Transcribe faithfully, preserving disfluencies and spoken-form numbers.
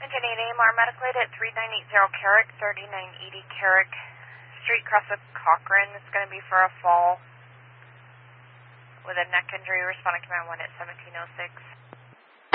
eight A M R medical aid at three nine eight zero Carrick, thirty-nine eighty Carrick Street, cross with Cochran. It's going to be for a fall with a neck injury. Responding command one at seventeen oh six.